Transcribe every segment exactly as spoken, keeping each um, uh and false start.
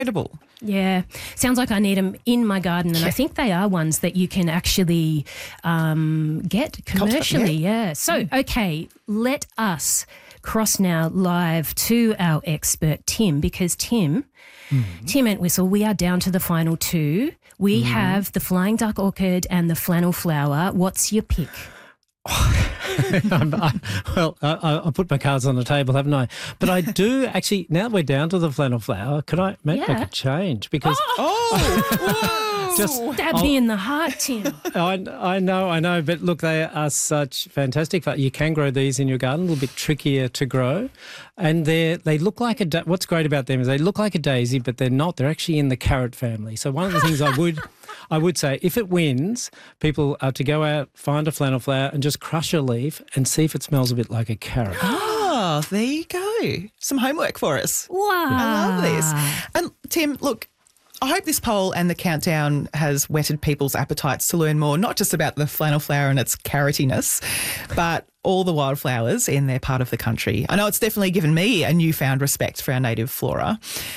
Incredible. Yeah. Sounds like I need them in my garden, and Yeah. I think they are ones that you can actually um, get commercially. yeah. Yeah. So, okay, let us cross now live to our expert, Tim, because Tim, mm-hmm. Tim Entwistle, we are down to the final two. We mm-hmm. have the flying duck orchid and the flannel flower. What's your pick? I, well, I, I put my cards on the table, haven't I? But I do actually, now that we're down to the flannel flower, could I make, Yeah. make a change? Because Oh, just Stab I'll- me in the heart, Tim. I, I know, I know, but look, they are such fantastic. You can grow these in your garden, a little bit trickier to grow. And they they look like a, da- what's great about them is they look like a daisy, but they're not. They're actually in the carrot family. So one of the things I would I would say, if it wins, people are to go out, find a flannel flower and just crush a leaf and see if it smells a bit like a carrot. Oh, there you go. Some homework for us. Wow. I love this. And Tim, look, I hope this poll and the countdown has whetted people's appetites to learn more, not just about the flannel flower and its carrotiness, but all the wildflowers in their part of the country. I know it's definitely given me a newfound respect for our native flora.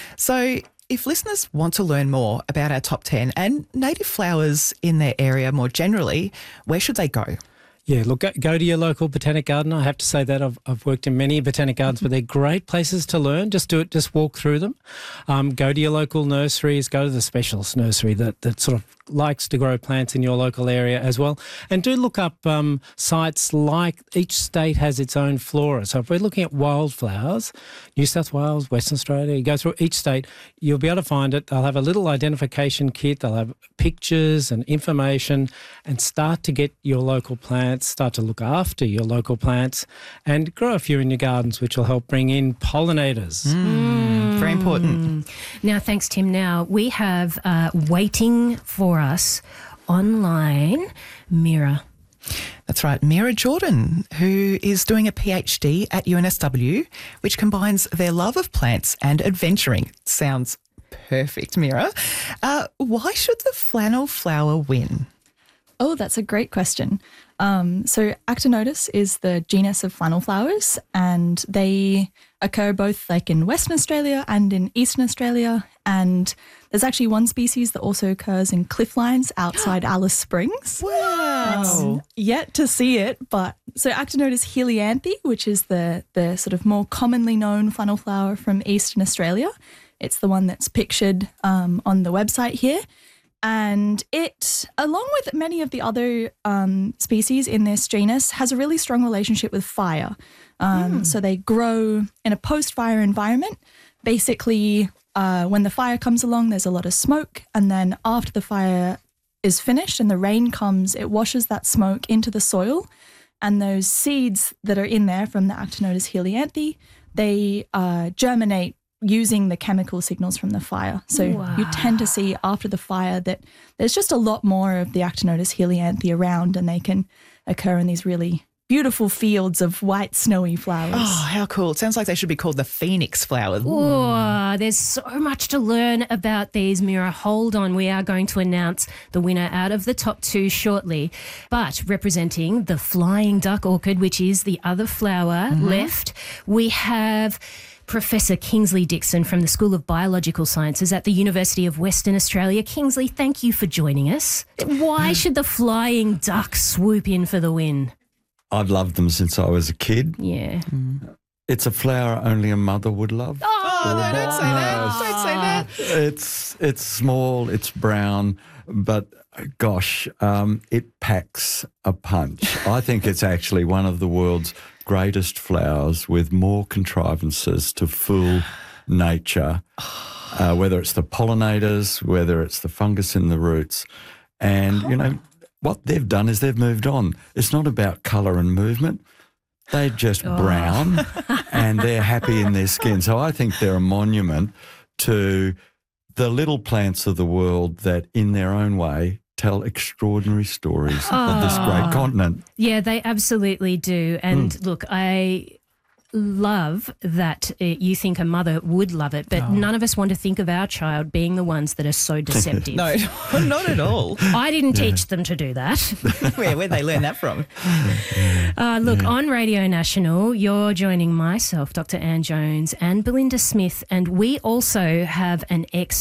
So if listeners want to learn more about our top ten and native flowers in their area more generally, where should they go? Yeah, look, go, go to your local botanic garden. I have to say that I've, I've worked in many botanic gardens, but they're great places to learn. Just do it, just walk through them. Um, go to your local nurseries, go to the specialist nursery that, that sort of likes to grow plants in your local area as well. And do look up um, sites like each state has its own flora. So if we're looking at wildflowers, New South Wales, Western Australia, you go through each state, you'll be able to find it. They'll have a little identification kit. They'll have pictures and information, and start to get your local plants, start to look after your local plants and grow a few in your gardens, which will help bring in pollinators. Mm, very important. Now, thanks, Tim. Now, we have uh, waiting for us online, Mira. That's right, Mira Jordan, who is doing a PhD at U N S W, which combines their love of plants and adventuring. Sounds perfect, Mira. Uh, why should the flannel flower win? Oh, that's a great question. Um, so Actinotus is the genus of flannel flowers, and they occur both like in Western Australia and in Eastern Australia. And there's actually one species that also occurs in cliff lines outside Alice Springs. Wow. Um, yet to see it, but so Actinotus helianthe, which is the the sort of more commonly known flannel flower from Eastern Australia. It's the one that's pictured um, on the website here. And it, along with many of the other um, species in this genus, has a really strong relationship with fire. Um, mm. So they grow in a post-fire environment. Basically, uh, when the fire comes along, there's a lot of smoke. And then after the fire is finished and the rain comes, it washes that smoke into the soil. And those seeds that are in there from the Actinotus helianthe, they uh, germinate using the chemical signals from the fire. So Wow. you tend to see after the fire that there's just a lot more of the Actinotus helianthe around, and they can occur in these really beautiful fields of white snowy flowers. Oh, how cool. It sounds like they should be called the phoenix flower. Oh, there's so much to learn about these, Mira. Hold on. We are going to announce the winner out of the top two shortly. But representing the flying duck orchid, which is the other flower mm-hmm. left, we have Professor Kingsley Dixon from the School of Biological Sciences at the University of Western Australia. Kingsley, thank you for joining us. Why should the flying duck swoop in for the win? I've loved them since I was a kid. Yeah. Mm. It's a flower only a mother would love. Oh, no, don't say that. Don't say that. It's it's small, it's brown, but gosh, um, it packs a punch. I think it's actually one of the world's greatest flowers with more contrivances to fool nature, uh, whether it's the pollinators, whether it's the fungus in the roots. And, you know, what they've done is they've moved on. It's not about colour and movement. They're just Oh. brown and they're happy in their skin. So I think they're a monument to the little plants of the world that in their own way tell extraordinary stories of this great continent. Yeah, they absolutely do. And Mm. look, I love that uh, you think a mother would love it, but none of us want to think of our child being the ones that are so deceptive. No, not at all. I didn't teach them to do that. Where, where'd they learn that from? Uh, look, on Radio National, you're joining myself, Doctor Anne Jones, and Belinda Smith, and we also have an ex